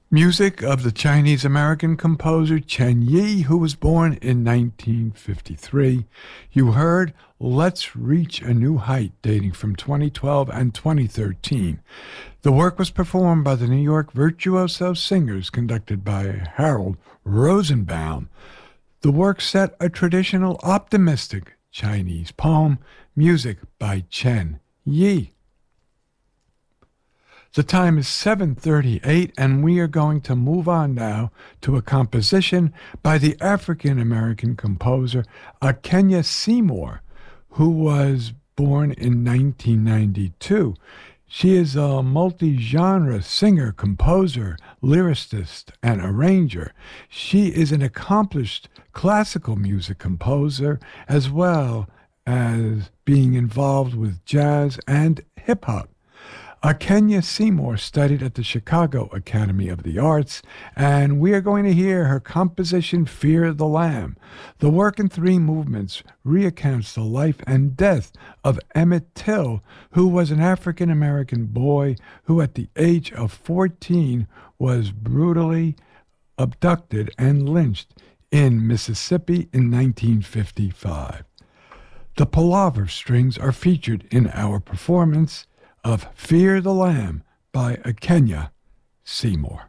Music of the Chinese-American composer Chen Yi, who was born in 1953. You heard Let's Reach a New Height, dating from 2012 and 2013. The work was performed by the New York Virtuoso Singers, conducted by Harold Rosenbaum. The work set a traditional optimistic Chinese poem, music by Chen Yi. The time is 7:38, and we are going to move on now to a composition by the African-American composer Akenya Seymour, who was born in 1992. She is a multi-genre singer, composer, lyricist, and arranger. She is an accomplished classical music composer, as well as being involved with jazz and hip-hop. Akenya Seymour studied at the Chicago Academy of the Arts, and we are going to hear her composition, Fear the Lamb. The work in three movements recounts the life and death of Emmett Till, who was an African-American boy who at the age of 14 was brutally abducted and lynched in Mississippi in 1955. The palaver strings are featured in our performance of Fear the Lamb by Akenya Seymour.